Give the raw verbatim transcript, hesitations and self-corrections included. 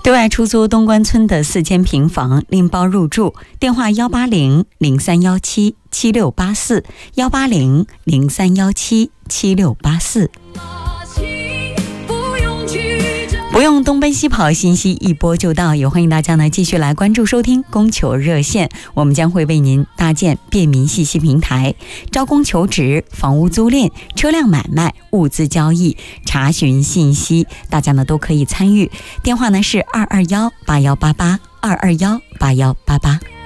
对外出租东关村的四间平房，另包入住，电话幺八零零三幺七七六八四，幺八零零三幺七七六八四。不用东奔西跑，信息一波就到。也欢迎大家呢继续来关注收听供求热线，我们将会为您搭建便民信息平台，招工求职、房屋租赁、车辆买卖、物资交易、查询信息，大家呢都可以参与。电话呢是二二幺八幺八八，二二幺八幺八八。